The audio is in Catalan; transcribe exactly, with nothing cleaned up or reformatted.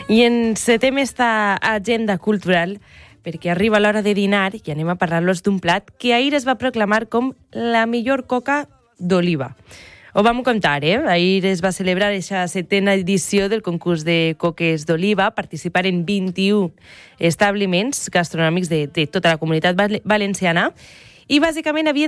I encetem esta agenda cultural perquè arriba l'hora de dinar i anem a parlar-los d'un plat que ahir es va proclamar com la millor coca d'oliva. Ho vam contar, eh? Ahir es va celebrar aquesta setena edició del concurs de coques d'oliva. Participaren vint-i-u establiments gastronòmics de, de tota la comunitat valenciana i bàsicament havien